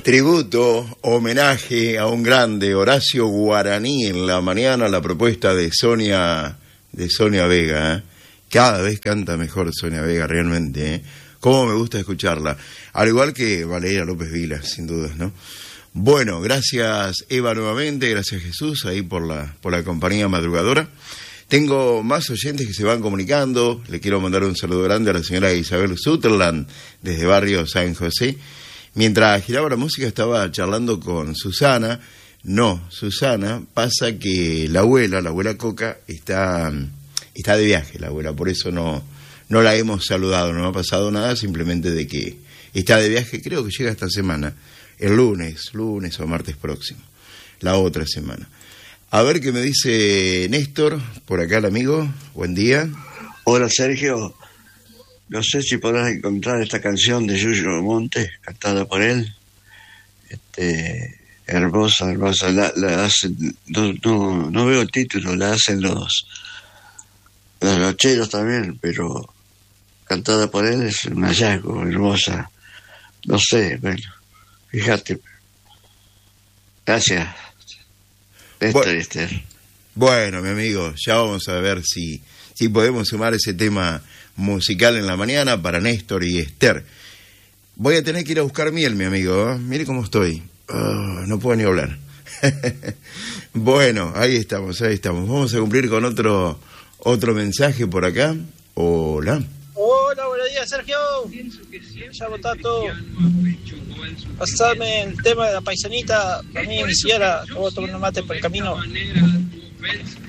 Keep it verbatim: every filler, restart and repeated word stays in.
Tributo, homenaje a un grande, Horacio Guaraní, en la mañana, la propuesta de Sonia, de Sonia Vega. ¿eh? Cada vez canta mejor Sonia Vega, realmente. ¿eh? Cómo me gusta escucharla. Al igual que Valeria López Vila, sin dudas, ¿no? Bueno, gracias Eva nuevamente, gracias Jesús, ahí por la, por la compañía madrugadora. Tengo más oyentes que se van comunicando. Le quiero mandar un saludo grande a la señora Isabel Sutherland, desde Barrio San José. Mientras giraba la música estaba charlando con Susana. No, Susana, pasa que la abuela, la abuela Coca, está, está de viaje, la abuela, por eso no, no la hemos saludado, no ha pasado nada, simplemente de que está de viaje, creo que llega esta semana, el lunes, lunes o martes próximo, la otra semana. A ver qué me dice Néstor, por acá el amigo, buen día. Hola Sergio, no sé si podrás encontrar esta canción de Yuyo Montes, cantada por él, este, hermosa, hermosa, la, la hacen, no, no, no veo el título, la hacen los, los nocheros también, pero cantada por él es un hallazgo, hermosa, no sé, bueno, fíjate, gracias. Bueno, Esther. Bueno, mi amigo, ya vamos a ver si, si podemos sumar ese tema musical en la mañana para Néstor y Esther. Voy a tener que ir a buscar miel, mi amigo. ¿eh? Mire cómo estoy. Oh, no puedo ni hablar. Bueno, ahí estamos, ahí estamos. Vamos a cumplir con otro, otro mensaje por acá. Hola. Hola, buenos días, Sergio. Llamo Tato. Pasame el tema de la paisanita. A mí, mi señora, voy a tomar un mate por el camino.